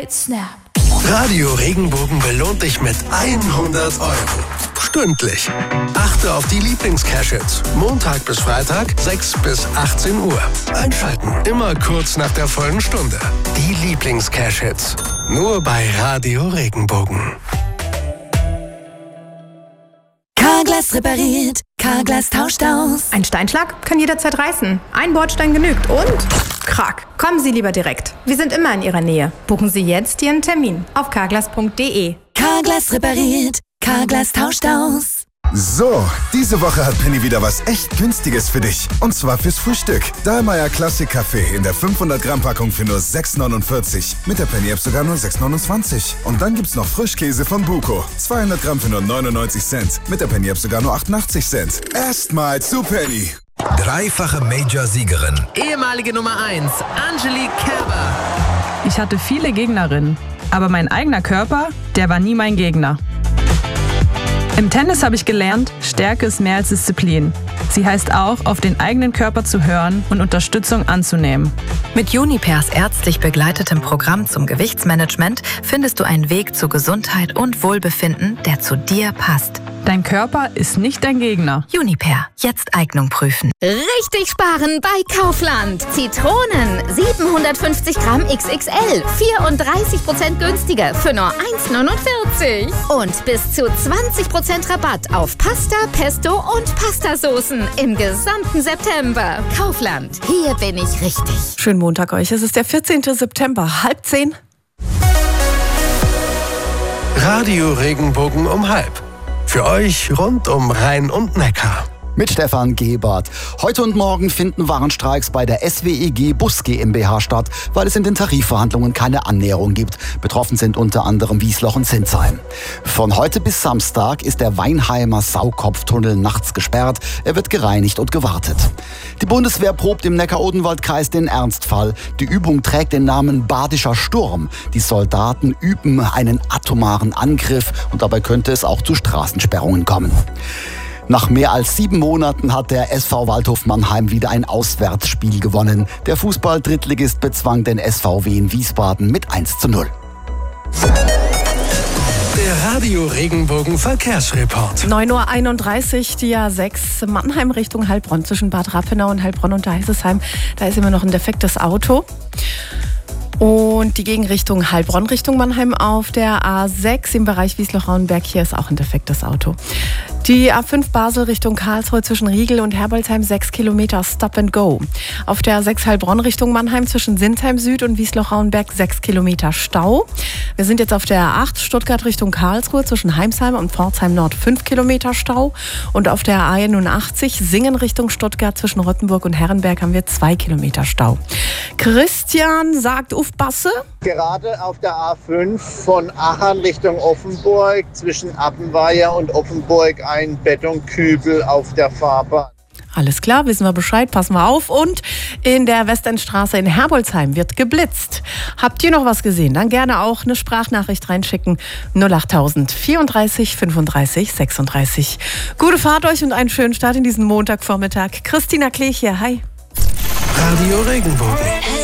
Great Snap. Radio Regenbogen belohnt dich mit 100 €. Stündlich. Achte auf die Lieblings-Cash-Hits. Montag bis Freitag, 6 bis 18 Uhr. Einschalten, immer kurz nach der vollen Stunde. Die Lieblings-Cash-Hits. Nur bei Radio Regenbogen. Carglass repariert, Carglass tauscht aus. Ein Steinschlag kann jederzeit reißen. Ein Bordstein genügt und krack. Kommen Sie lieber direkt. Wir sind immer in Ihrer Nähe. Buchen Sie jetzt Ihren Termin auf carglass.de. Carglass repariert, Carglass tauscht aus. So, diese Woche hat Penny wieder was echt Günstiges für dich. Und zwar fürs Frühstück. Dahlmeier Classic Kaffee in der 500 Gramm Packung für nur 6,49. Mit der Penny App sogar nur 6,29. Und dann gibt's noch Frischkäse von Buko. 200 Gramm für nur 99 Cent. Mit der Penny App sogar nur 88 Cent. Erstmal zu Penny. Dreifache Major-Siegerin. Ehemalige Nummer 1, Angelique Kerber. Ich hatte viele Gegnerinnen, aber mein eigener Körper, der war nie mein Gegner. Im Tennis habe ich gelernt, Stärke ist mehr als Disziplin. Sie heißt auch, auf den eigenen Körper zu hören und Unterstützung anzunehmen. Mit Unipers ärztlich begleitetem Programm zum Gewichtsmanagement findest du einen Weg zu Gesundheit und Wohlbefinden, der zu dir passt. Dein Körper ist nicht dein Gegner. Uniper, jetzt Eignung prüfen. Richtig sparen bei Kaufland. Zitronen 750 Gramm XXL, 34% günstiger für nur 1,49. Und bis zu 20% Rabatt auf Pasta, Pesto und Pastasoßen im gesamten September. Kaufland, hier bin ich richtig. Schönen Montag euch. Es ist der 14. September, 9:30. Radio Regenbogen um 9:30. Für euch rund um Rhein und Neckar. Mit Stefan Gebert. Heute und morgen finden Warnstreiks bei der SWEG Bus GmbH statt, weil es in den Tarifverhandlungen keine Annäherung gibt. Betroffen sind unter anderem Wiesloch und Sinsheim. Von heute bis Samstag ist der Weinheimer Saukopftunnel nachts gesperrt. Er wird gereinigt und gewartet. Die Bundeswehr probt im Neckar-Odenwald-Kreis den Ernstfall. Die Übung trägt den Namen Badischer Sturm. Die Soldaten üben einen atomaren Angriff und dabei könnte es auch zu Straßensperrungen kommen. Nach mehr als 7 Monaten hat der SV Waldhof Mannheim wieder ein Auswärtsspiel gewonnen. Der Fußball-Drittligist bezwang den SVW in Wiesbaden mit 1:0. Der Radio Regenbogen Verkehrsreport. 9:31 Uhr, die A6 Mannheim Richtung Heilbronn zwischen Bad Rappenau und Heilbronn und Deisesheim. Da ist immer noch ein defektes Auto. Und die Gegenrichtung Heilbronn Richtung Mannheim auf der A6 im Bereich Wiesloch-Rauenberg. Hier ist auch ein defektes Auto. Die A5 Basel Richtung Karlsruhe zwischen Riegel und Herbolzheim 6 Kilometer Stop and Go. Auf der A6 Heilbronn Richtung Mannheim zwischen Sinsheim Süd und Wiesloch-Rauenberg 6 Kilometer Stau. Wir sind jetzt auf der A8 Stuttgart Richtung Karlsruhe zwischen Heimsheim und Pforzheim Nord 5 Kilometer Stau. Und auf der A81 Singen Richtung Stuttgart zwischen Rottenburg und Herrenberg haben wir 2 Kilometer Stau. Christian sagt aufpasse. Gerade auf der A5 von Achern Richtung Offenburg zwischen Appenweier und Offenburg ein Betonkübel auf der Fahrbahn. Alles klar, wissen wir Bescheid, passen wir auf. Und in der Westendstraße in Herbolzheim wird geblitzt. Habt ihr noch was gesehen? Dann gerne auch eine Sprachnachricht reinschicken. 08000 34 35 36. Gute Fahrt euch und einen schönen Start in diesen Montagvormittag. Christina Klech hier, hi. Radio Regenbogen.